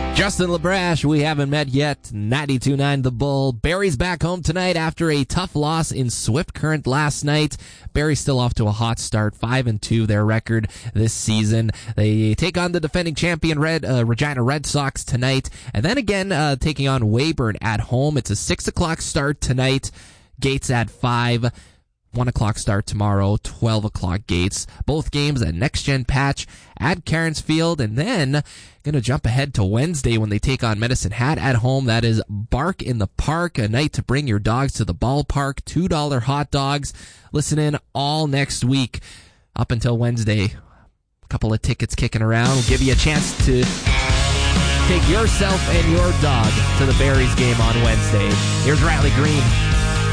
Justin LaBrash, we haven't met yet. 92.9 The Bull. Barry's back home tonight after a tough loss in Swift Current last night. Barry's still off to a hot start, 5-2 their record this season. They take on the defending champion Regina Red Sox tonight, and then again taking on Weyburn at home. It's a 6 o'clock start tonight. Gates at 5. 1 o'clock start tomorrow, 12 o'clock gates. Both games at Next Gen Patch at Cairns Field. And then going to jump ahead to Wednesday when they take on Medicine Hat at home. That is Bark in the Park, a night to bring your dogs to the ballpark. $2 hot dogs. Listen in all next week up until Wednesday. A couple of tickets kicking around. We'll give you a chance to take yourself and your dog to the Berries game on Wednesday. Here's Riley Green.